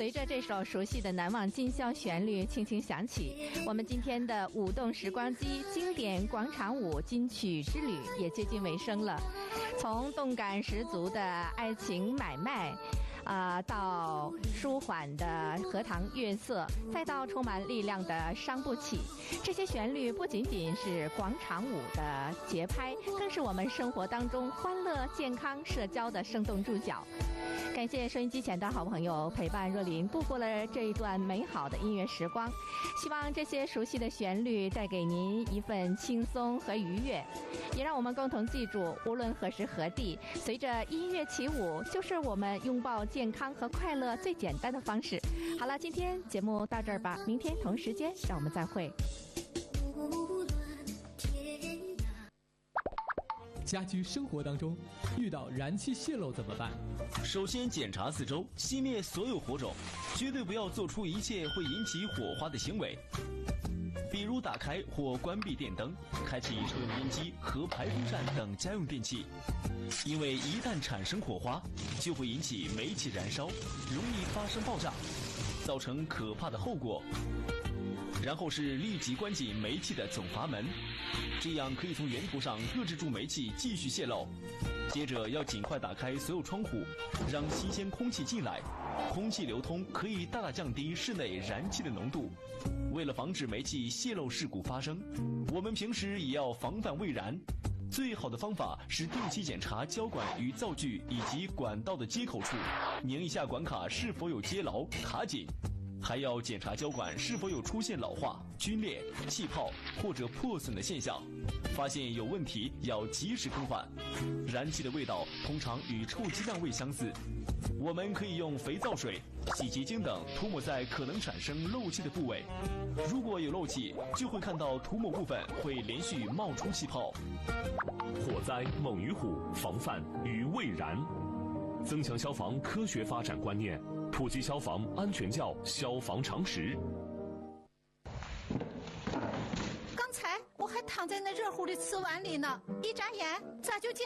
随着这首熟悉的《难忘今宵》旋律轻轻响起，我们今天的舞动时光机经典广场舞金曲之旅也接近尾声了。从动感十足的爱情买卖到舒缓的荷塘月色，再到充满力量的伤不起，这些旋律不仅仅是广场舞的节拍，更是我们生活当中欢乐、健康、社交的生动注脚。感谢收音机前的好朋友陪伴若琳度过了这一段美好的音乐时光，希望这些熟悉的旋律带给您一份轻松和愉悦，也让我们共同记住，无论何时何地，随着音乐起舞，就是我们拥抱健康和快乐最简单的方式。好了，今天节目到这儿吧，明天同时间让我们再会。 家居生活当中遇到燃气泄漏怎么办？ 首先检查四周，熄灭所有火种，绝对不要做出一切会引起火花的行为，比如打开或关闭电灯，开启抽油烟机和排风扇等家用电器，因为一旦产生火花，就会引起煤气燃烧，容易发生爆炸，造成可怕的后果。然后是立即关紧煤气的总阀门，这样可以从源头上遏制住煤气继续泄漏。接着要尽快打开所有窗户，让新鲜空气进来，空气流通可以大大降低室内燃气的浓度。为了防止煤气泄漏事故发生，我们平时也要防范未燃。最好的方法是定期检查胶管与灶具以及管道的接口处，拧一下管卡是否有接牢卡紧，还要检查胶管是否有出现老化、皲裂、气泡或者破损的现象，发现有问题要及时更换。燃气的味道通常与臭鸡蛋味相似，我们可以用肥皂水、洗洁精等涂抹在可能产生漏气的部位，如果有漏气，就会看到涂抹部分会连续冒出气泡。 火灾猛于虎，防范于未然。增强消防科学发展观念，普及消防安全教消防常识。 刚才我还躺在那热乎的瓷碗里呢，一眨眼咋就进